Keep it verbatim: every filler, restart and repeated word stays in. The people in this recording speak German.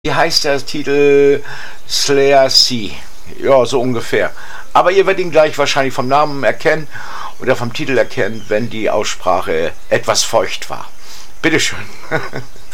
Wie heißt der Titel? Slayer Sea. Ja, so ungefähr. Aber ihr werdet ihn gleich wahrscheinlich vom Namen erkennen oder vom Titel erkennen, wenn die Aussprache etwas feucht war. Bitteschön.